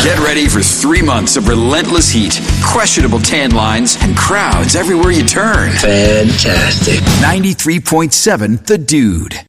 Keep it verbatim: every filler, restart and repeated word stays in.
Get ready for three months of relentless heat, questionable tan lines, and crowds everywhere you turn. Fantastic. ninety-three point seven The Dude.